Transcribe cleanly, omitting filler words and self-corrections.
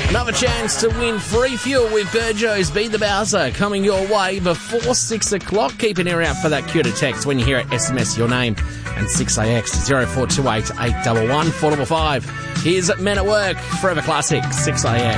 Another chance to win free fuel with Burjo's Beat the Bowser coming your way before 6 o'clock. Keep an ear out for that cue to text when you hear it. SMS your name and 6AX 0428 811 455. Here's Men at Work, Forever Classic, 6AX.